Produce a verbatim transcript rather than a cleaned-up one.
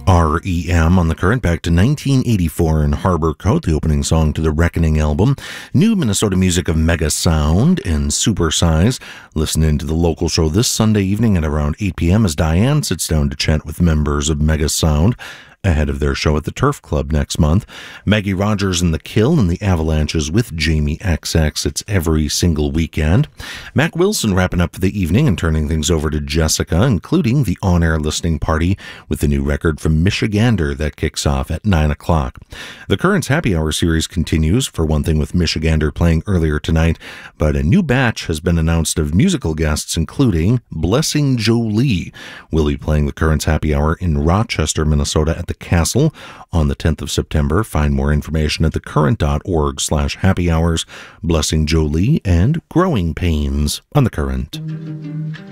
R E M on the Current, back to nineteen eighty-four in Harbor Coat, the opening song to the Reckoning album. New Minnesota music of Mega Sound and Supersize. Listen in to the local show this Sunday evening at around eight p.m. as Diane sits down to chat with members of Mega Sound ahead of their show at the Turf Club next month. Maggie Rogers and the Kill and the Avalanches with Jamie X X. It's every single weekend. Mac Wilson wrapping up for the evening and turning things over to Jessica, including the on-air listening party with the new record from Michigander that kicks off at nine o'clock. The Current's Happy Hour series continues, for one thing with Michigander playing earlier tonight, but a new batch has been announced of musical guests, including Blessing Jolie. Will be playing the Current's Happy Hour in Rochester, Minnesota at the Castle on the tenth of September. Find more information at thecurrent.org slash happy hours. Blessing Jolie and Growing Pains on The Current.